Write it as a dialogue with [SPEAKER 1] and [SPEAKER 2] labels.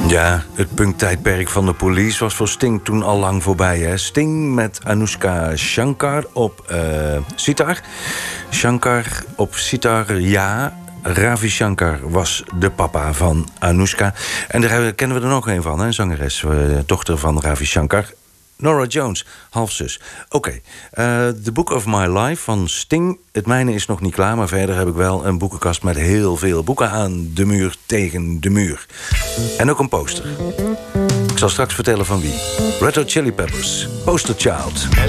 [SPEAKER 1] Ja, het punktijdperk van de Police was voor Sting toen al lang voorbij. Hè? Sting met Anoushka Shankar op sitar. Shankar op sitar, ja. Ravi Shankar was de papa van Anoushka. En daar kennen we er nog een van, hè? Een zangeres, dochter van Ravi Shankar. Norah Jones, halfzus. Oké, The Book of My Life van Sting. Het mijne is nog niet klaar, maar verder heb ik wel een boekenkast met heel veel boeken aan de muur tegen de muur. En ook een poster. Ik zal straks vertellen van wie. Red Hot Chili Peppers, Poster Child.